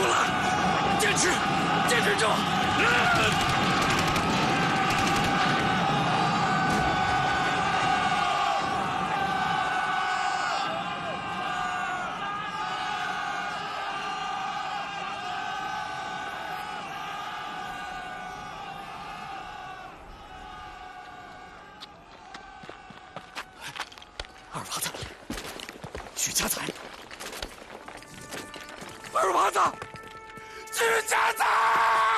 了！坚持，坚持住！二娃子，许家财，二娃子，许家财！